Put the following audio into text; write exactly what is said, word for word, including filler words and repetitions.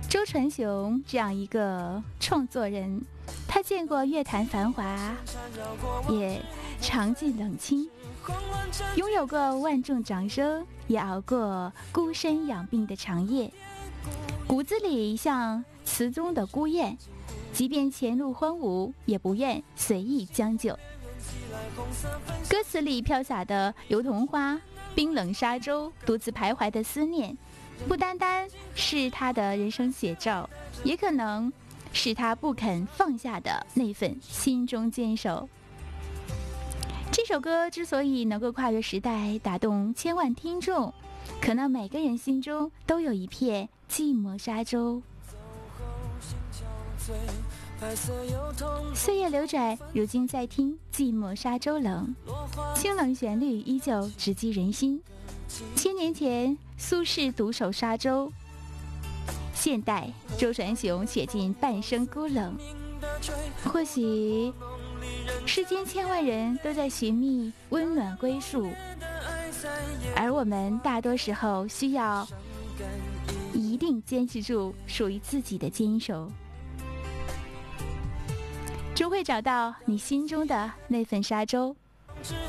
周传雄这样一个创作人，他见过乐坛繁华，也尝尽冷清，拥有过万众掌声，也熬过孤身养病的长夜，骨子里像词中的孤雁，即便前路荒芜，也不愿随意将就。歌词里飘洒的油桐花、冰冷沙洲、独自徘徊的思念，不单单是他的人生写照，也可能是他不肯放下的那份心中坚守。这首歌之所以能够跨越时代，打动千万听众，可能每个人心中都有一片寂寞沙洲。岁月流转，如今在听寂寞沙洲冷，清冷旋律依旧直击人心。千年前苏轼独守沙洲，现代周传雄写尽半生孤冷。或许世间千万人都在寻觅温暖归宿，而我们大多时候需要一定坚持住属于自己的坚守，终会找到你心中的那份沙洲。